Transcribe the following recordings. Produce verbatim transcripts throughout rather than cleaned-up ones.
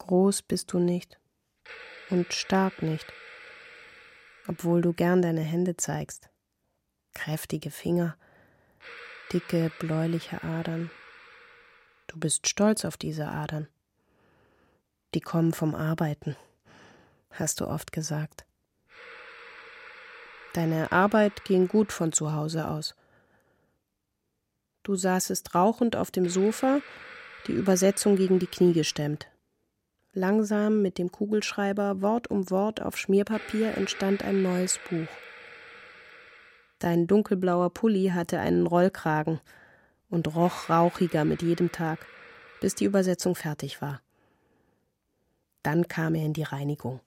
Groß bist du nicht und stark nicht, obwohl du gern deine Hände zeigst. Kräftige Finger, dicke, bläuliche Adern. Du bist stolz auf diese Adern. Die kommen vom Arbeiten, hast du oft gesagt. Deine Arbeit ging gut von zu Hause aus. Du saßest rauchend auf dem Sofa, die Übersetzung gegen die Knie gestemmt. Langsam mit dem Kugelschreiber Wort um Wort auf Schmierpapier entstand ein neues Buch. Dein dunkelblauer Pulli hatte einen Rollkragen und roch rauchiger mit jedem Tag, bis die Übersetzung fertig war. Dann kam er in die Reinigung.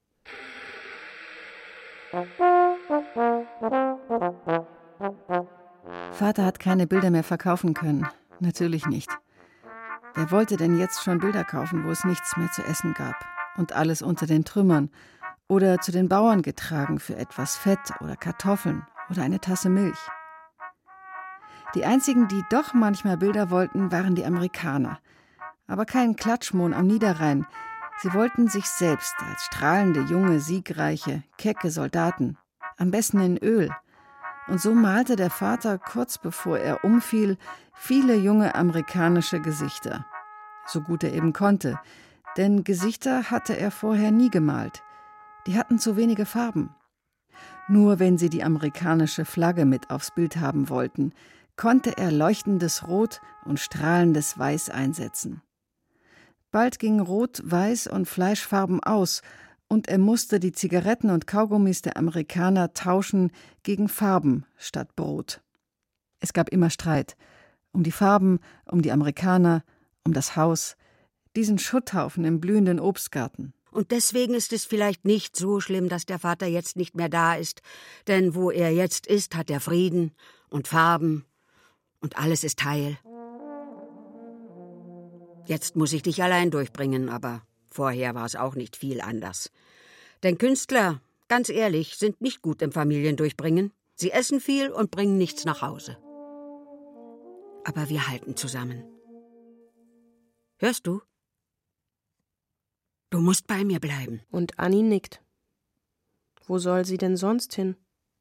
Vater hat keine Bilder mehr verkaufen können. Natürlich nicht. Wer wollte denn jetzt schon Bilder kaufen, wo es nichts mehr zu essen gab und alles unter den Trümmern oder zu den Bauern getragen für etwas Fett oder Kartoffeln oder eine Tasse Milch? Die einzigen, die doch manchmal Bilder wollten, waren die Amerikaner. Aber kein Klatschmohn am Niederrhein. Sie wollten sich selbst als strahlende, junge, siegreiche, kecke Soldaten, am besten in Öl. Und so malte der Vater, kurz bevor er umfiel, viele junge amerikanische Gesichter. So gut er eben konnte, denn Gesichter hatte er vorher nie gemalt. Die hatten zu wenige Farben. Nur wenn sie die amerikanische Flagge mit aufs Bild haben wollten, konnte er leuchtendes Rot und strahlendes Weiß einsetzen. Bald gingen Rot, Weiß und Fleischfarben aus, und er musste die Zigaretten und Kaugummis der Amerikaner tauschen gegen Farben statt Brot. Es gab immer Streit. Um die Farben, um die Amerikaner, um das Haus, diesen Schutthaufen im blühenden Obstgarten. Und deswegen ist es vielleicht nicht so schlimm, dass der Vater jetzt nicht mehr da ist. Denn wo er jetzt ist, hat er Frieden und Farben und alles ist heil. Jetzt muss ich dich allein durchbringen, aber vorher war es auch nicht viel anders. Denn Künstler, ganz ehrlich, sind nicht gut im Familiendurchbringen. Sie essen viel und bringen nichts nach Hause. Aber wir halten zusammen. Hörst du? Du musst bei mir bleiben. Und Anni nickt. Wo soll sie denn sonst hin?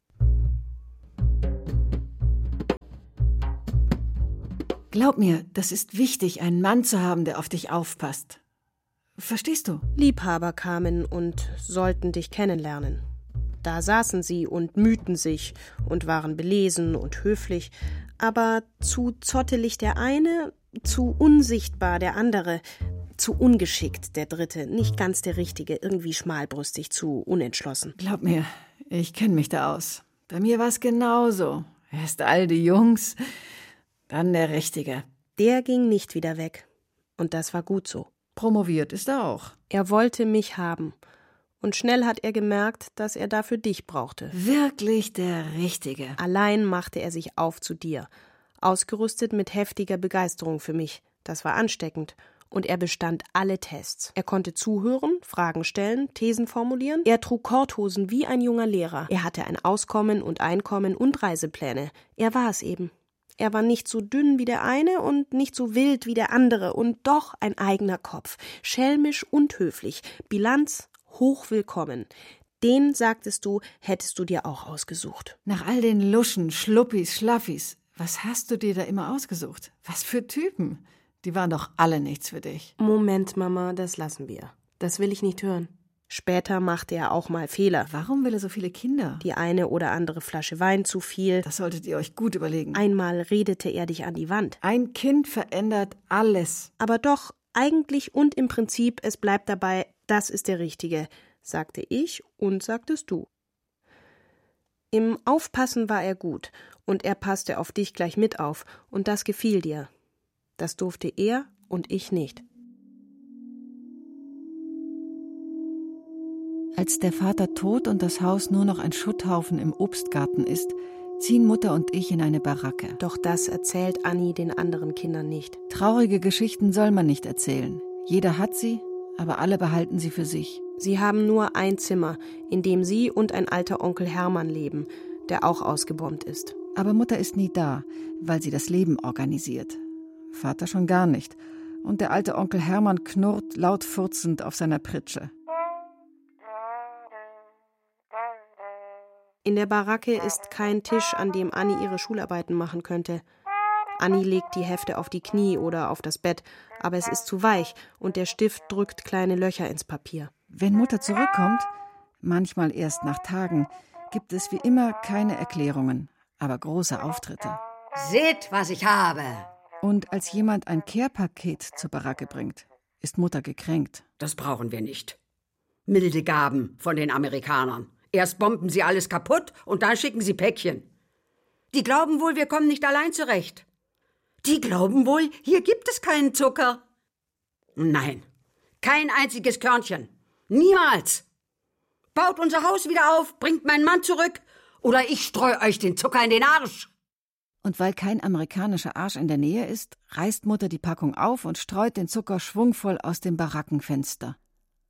Glaub mir, das ist wichtig, einen Mann zu haben, der auf dich aufpasst. Verstehst du? Liebhaber kamen und sollten dich kennenlernen. Da saßen sie und mühten sich und waren belesen und höflich, aber zu zottelig der eine, zu unsichtbar der andere, zu ungeschickt der dritte, nicht ganz der richtige, irgendwie schmalbrüstig, zu unentschlossen. Glaub mir, ich kenne mich da aus. Bei mir war es genauso. Erst all die Jungs, dann der Richtige. Der ging nicht wieder weg. Und das war gut so. Promoviert ist er auch. Er wollte mich haben. Und schnell hat er gemerkt, dass er dafür dich brauchte. Wirklich der Richtige. Allein machte er sich auf zu dir. Ausgerüstet mit heftiger Begeisterung für mich. Das war ansteckend. Und er bestand alle Tests. Er konnte zuhören, Fragen stellen, Thesen formulieren. Er trug Korthosen wie ein junger Lehrer. Er hatte ein Auskommen und Einkommen und Reisepläne. Er war es eben. Er war nicht so dünn wie der eine und nicht so wild wie der andere und doch ein eigener Kopf. Schelmisch und höflich. Bilanz hochwillkommen. Den, sagtest du, hättest du dir auch ausgesucht. Nach all den Luschen, Schluppis, Schlaffis, was hast du dir da immer ausgesucht? Was für Typen? Die waren doch alle nichts für dich. Moment, Mama, das lassen wir. Das will ich nicht hören. Später machte er auch mal Fehler. Warum will er so viele Kinder? Die eine oder andere Flasche Wein zu viel. Das solltet ihr euch gut überlegen. Einmal redete er dich an die Wand. Ein Kind verändert alles. Aber doch, eigentlich und im Prinzip, es bleibt dabei, das ist der Richtige, sagte ich und sagtest du. Im Aufpassen war er gut und er passte auf dich gleich mit auf und das gefiel dir. Das durfte er und ich nicht. Als der Vater tot und das Haus nur noch ein Schutthaufen im Obstgarten ist, ziehen Mutter und ich in eine Baracke. Doch das erzählt Anni den anderen Kindern nicht. Traurige Geschichten soll man nicht erzählen. Jeder hat sie, aber alle behalten sie für sich. Sie haben nur ein Zimmer, in dem sie und ein alter Onkel Hermann leben, der auch ausgebombt ist. Aber Mutter ist nie da, weil sie das Leben organisiert. Vater schon gar nicht. und der alte Onkel Hermann knurrt laut furzend auf seiner Pritsche. In der Baracke ist kein Tisch, an dem Anni ihre Schularbeiten machen könnte. Anni legt die Hefte auf die Knie oder auf das Bett, aber es ist zu weich und der Stift drückt kleine Löcher ins Papier. Wenn Mutter zurückkommt, manchmal erst nach Tagen, gibt es wie immer keine Erklärungen, aber große Auftritte. Seht, was ich habe! Und als jemand ein Care-Paket zur Baracke bringt, ist Mutter gekränkt. Das brauchen wir nicht. Milde Gaben von den Amerikanern. Erst bomben sie alles kaputt und dann schicken sie Päckchen. Die glauben wohl, wir kommen nicht allein zurecht. Die glauben wohl, hier gibt es keinen Zucker. Nein, kein einziges Körnchen. Niemals. Baut unser Haus wieder auf, bringt meinen Mann zurück oder ich streue euch den Zucker in den Arsch. Und weil kein amerikanischer Arsch in der Nähe ist, reißt Mutter die Packung auf und streut den Zucker schwungvoll aus dem Barackenfenster.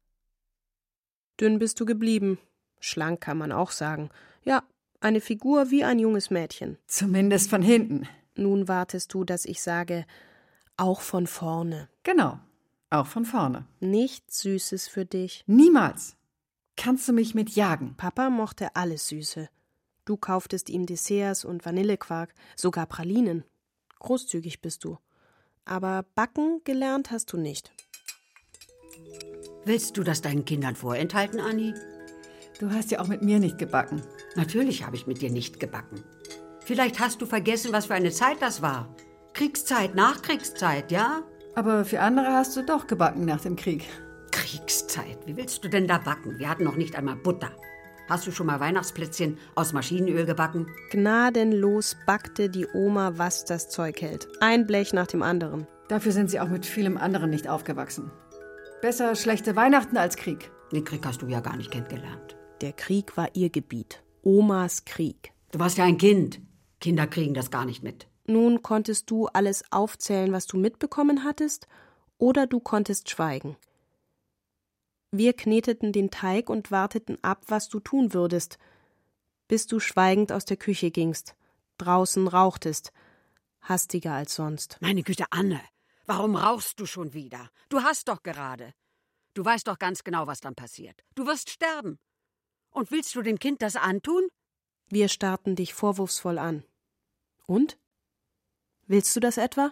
Dünn bist du geblieben. Schlank kann man auch sagen. Ja, eine Figur wie ein junges Mädchen. Zumindest von hinten. Nun wartest du, dass ich sage, auch von vorne. Genau, auch von vorne. Nichts Süßes für dich. Niemals. Kannst du mich mit jagen? Papa mochte alles Süße. Du kauftest ihm Desserts und Vanillequark, sogar Pralinen. Großzügig bist du. Aber backen gelernt hast du nicht. Willst du das deinen Kindern vorenthalten, Anni? Du hast ja auch mit mir nicht gebacken. Natürlich habe ich mit dir nicht gebacken. Vielleicht hast du vergessen, was für eine Zeit das war. Kriegszeit, Nachkriegszeit, ja? Aber für andere hast du doch gebacken nach dem Krieg. Kriegszeit? Wie willst du denn da backen? Wir hatten noch nicht einmal Butter. Hast du schon mal Weihnachtsplätzchen aus Maschinenöl gebacken? Gnadenlos backte die Oma, was das Zeug hält. Ein Blech nach dem anderen. Dafür sind sie auch mit vielem anderen nicht aufgewachsen. Besser schlechte Weihnachten als Krieg. Den Krieg hast du ja gar nicht kennengelernt. Der Krieg war ihr Gebiet. Omas Krieg. Du warst ja ein Kind. Kinder kriegen das gar nicht mit. Nun konntest du alles aufzählen, was du mitbekommen hattest, oder du konntest schweigen. Wir kneteten den Teig und warteten ab, was du tun würdest, bis du schweigend aus der Küche gingst, draußen rauchtest, hastiger als sonst. Meine Güte, Anne, warum rauchst du schon wieder? Du hast doch gerade. Du weißt doch ganz genau, was dann passiert. Du wirst sterben. Und willst du dem Kind das antun? Wir starrten dich vorwurfsvoll an. Und? Willst du das etwa?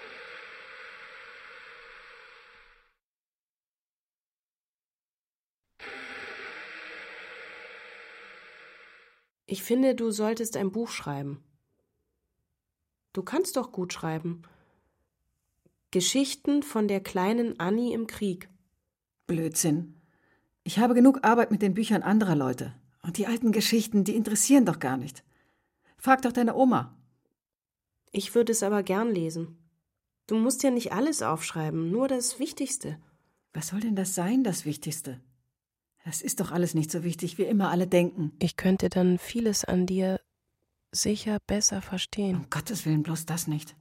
Ich finde, du solltest ein Buch schreiben. Du kannst doch gut schreiben. Geschichten von der kleinen Anni im Krieg. Blödsinn. Ich habe genug Arbeit mit den Büchern anderer Leute. Und die alten Geschichten, die interessieren doch gar nicht. Frag doch deine Oma. Ich würde es aber gern lesen. Du musst ja nicht alles aufschreiben, nur das Wichtigste. Was soll denn das sein, das Wichtigste? Das ist doch alles nicht so wichtig, wie immer alle denken. Ich könnte dann vieles an dir sicher besser verstehen. Um Gottes Willen, bloß das nicht.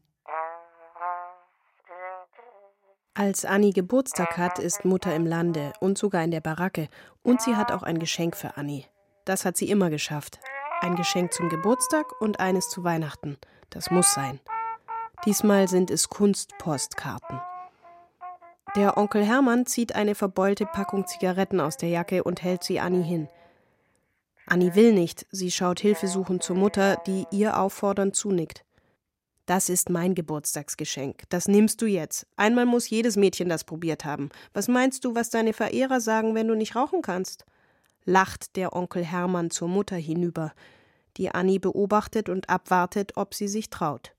Als Anni Geburtstag hat, ist Mutter im Lande und sogar in der Baracke. Und sie hat auch ein Geschenk für Anni. Das hat sie immer geschafft. Ein Geschenk zum Geburtstag und eines zu Weihnachten. Das muss sein. Diesmal sind es Kunstpostkarten. Der Onkel Hermann zieht eine verbeulte Packung Zigaretten aus der Jacke und hält sie Anni hin. Anni will nicht. Sie schaut hilfesuchend zur Mutter, die ihr auffordernd zunickt. Das ist mein Geburtstagsgeschenk. Das nimmst du jetzt. Einmal muss jedes Mädchen das probiert haben. Was meinst du, was deine Verehrer sagen, wenn du nicht rauchen kannst? Lacht der Onkel Hermann zur Mutter hinüber, die Anni beobachtet und abwartet, ob sie sich traut.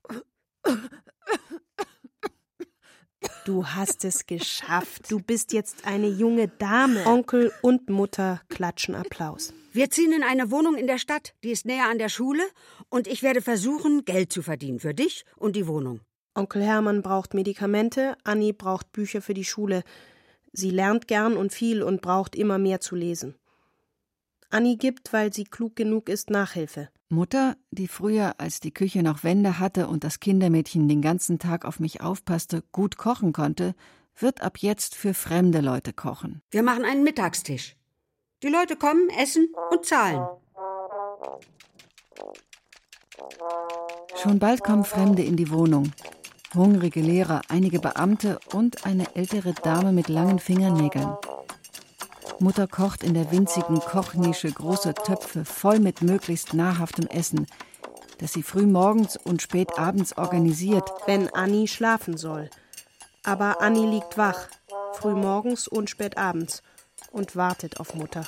Du hast es geschafft. Du bist jetzt eine junge Dame. Onkel und Mutter klatschen Applaus. Wir ziehen in eine Wohnung in der Stadt, die ist näher an der Schule, und ich werde versuchen, Geld zu verdienen für dich und die Wohnung. Onkel Hermann braucht Medikamente, Anni braucht Bücher für die Schule. Sie lernt gern und viel und braucht immer mehr zu lesen. Anni gibt, weil sie klug genug ist, Nachhilfe. Mutter, die früher, als die Küche noch Wände hatte und das Kindermädchen den ganzen Tag auf mich aufpasste, gut kochen konnte, wird ab jetzt für fremde Leute kochen. Wir machen einen Mittagstisch. Die Leute kommen, essen und zahlen. Schon bald kommen Fremde in die Wohnung. Hungrige Lehrer, einige Beamte und eine ältere Dame mit langen Fingernägeln. Mutter kocht in der winzigen Kochnische große Töpfe voll mit möglichst nahrhaftem Essen, das sie früh morgens und spät abends organisiert, wenn Annie schlafen soll. Aber Annie liegt wach, früh morgens und spät abends, und wartet auf Mutter.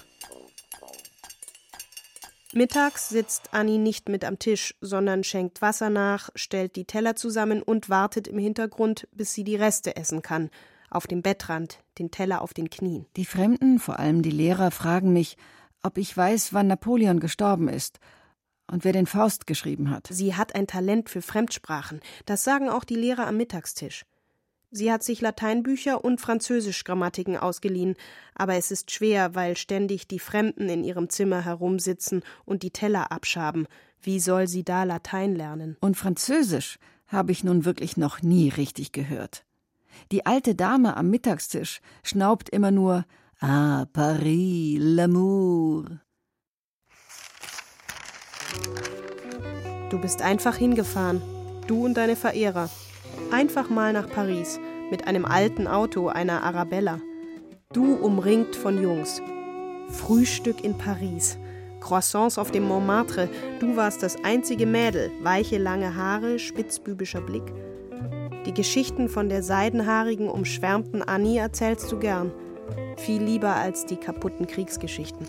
Mittags sitzt Annie nicht mit am Tisch, sondern schenkt Wasser nach, stellt die Teller zusammen und wartet im Hintergrund, bis sie die Reste essen kann, auf dem Bettrand, den Teller auf den Knien. Die Fremden, vor allem die Lehrer, fragen mich, ob ich weiß, wann Napoleon gestorben ist und wer den Faust geschrieben hat. Sie hat ein Talent für Fremdsprachen, das sagen auch die Lehrer am Mittagstisch. Sie hat sich Lateinbücher und Französischgrammatiken ausgeliehen, aber es ist schwer, weil ständig die Fremden in ihrem Zimmer herumsitzen und die Teller abschaben. Wie soll sie da Latein lernen? Und Französisch habe ich nun wirklich noch nie richtig gehört. Die alte Dame am Mittagstisch schnaubt immer nur »Ah, Paris, l'amour«. Du bist einfach hingefahren, du und deine Verehrer. Einfach mal nach Paris, mit einem alten Auto, einer Arabella. Du umringt von Jungs. Frühstück in Paris, Croissants auf dem Montmartre. Du warst das einzige Mädel, weiche lange Haare, spitzbübischer Blick. Die Geschichten von der seidenhaarigen, umschwärmten Annie erzählst du gern. Viel lieber als die kaputten Kriegsgeschichten.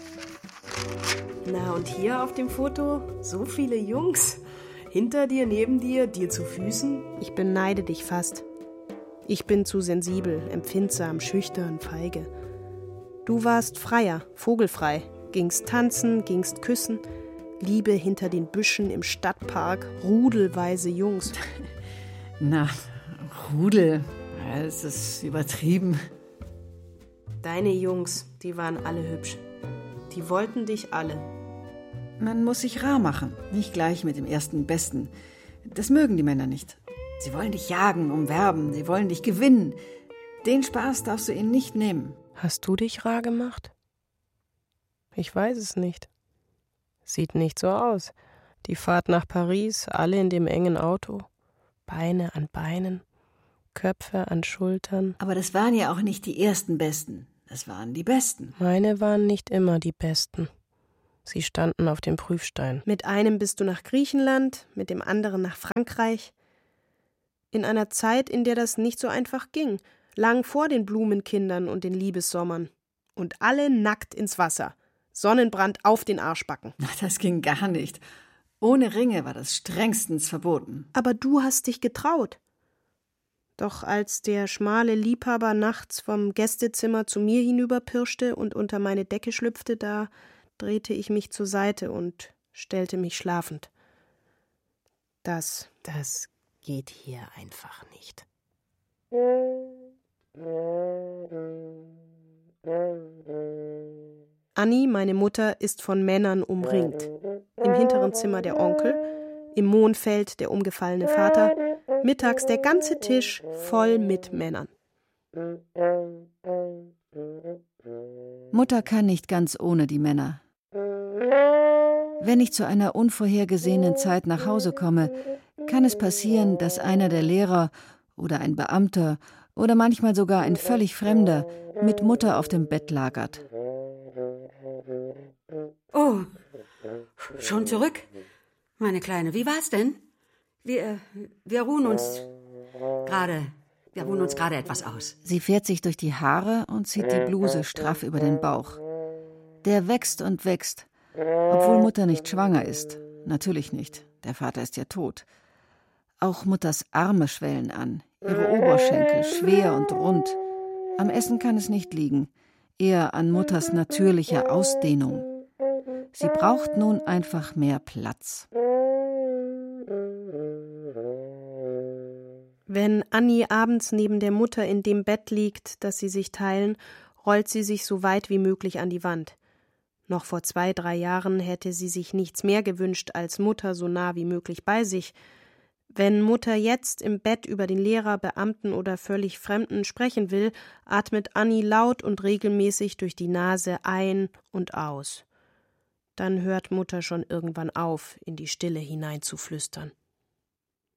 Na, und hier auf dem Foto so viele Jungs. Hinter dir, neben dir, dir zu Füßen. Ich beneide dich fast. Ich bin zu sensibel, empfindsam, schüchtern, feige. Du warst freier, vogelfrei. Gingst tanzen, gingst küssen. Liebe hinter den Büschen im Stadtpark, rudelweise Jungs. Na, Rudel, es ist übertrieben. Deine Jungs, die waren alle hübsch. Die wollten dich alle. Man muss sich rar machen, nicht gleich mit dem ersten Besten. Das mögen die Männer nicht. Sie wollen dich jagen, umwerben, sie wollen dich gewinnen. Den Spaß darfst du ihnen nicht nehmen. Hast du dich rar gemacht? Ich weiß es nicht. Sieht nicht so aus. Die Fahrt nach Paris, alle in dem engen Auto. Beine an Beinen, Köpfe an Schultern. Aber das waren ja auch nicht die ersten Besten. Das waren die Besten. Meine waren nicht immer die Besten. Sie standen auf dem Prüfstein. Mit einem bist du nach Griechenland, mit dem anderen nach Frankreich. In einer Zeit, in der das nicht so einfach ging. Lang vor den Blumenkindern und den Liebessommern. Und alle nackt ins Wasser. Sonnenbrand auf den Arschbacken. Das ging gar nicht. Ohne Ringe war das strengstens verboten. Aber du hast dich getraut. Doch als der schmale Liebhaber nachts vom Gästezimmer zu mir hinüberpirschte und unter meine Decke schlüpfte, da drehte ich mich zur Seite und stellte mich schlafend. Das, das geht hier einfach nicht. Annie, meine Mutter, ist von Männern umringt. Im hinteren Zimmer der Onkel, im Mohnfeld der umgefallene Vater, mittags der ganze Tisch voll mit Männern. Mutter kann nicht ganz ohne die Männer. Wenn ich zu einer unvorhergesehenen Zeit nach Hause komme, kann es passieren, dass einer der Lehrer oder ein Beamter oder manchmal sogar ein völlig Fremder mit Mutter auf dem Bett lagert. Oh, schon zurück? Meine Kleine, wie war's denn? Wir, wir ruhen uns gerade, wir ruhen uns gerade etwas aus. Sie fährt sich durch die Haare und zieht die Bluse straff über den Bauch. Der wächst und wächst, obwohl Mutter nicht schwanger ist. Natürlich nicht, der Vater ist ja tot. Auch Mutters Arme schwellen an, ihre Oberschenkel schwer und rund. Am Essen kann es nicht liegen, eher an Mutters natürlicher Ausdehnung. Sie braucht nun einfach mehr Platz. Wenn Annie abends neben der Mutter in dem Bett liegt, das sie sich teilen, rollt sie sich so weit wie möglich an die Wand. Noch vor zwei, drei Jahren hätte sie sich nichts mehr gewünscht als Mutter so nah wie möglich bei sich. Wenn Mutter jetzt im Bett über den Lehrer, Beamten oder völlig Fremden sprechen will, atmet Annie laut und regelmäßig durch die Nase ein und aus. Dann hört Mutter schon irgendwann auf, in die Stille hineinzuflüstern.